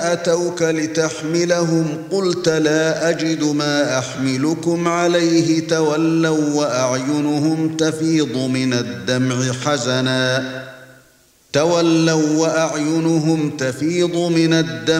أتوك لتحملهم قلت لا أجد ما أحملكم عليه تولوا وأعينهم تفيض من الدمع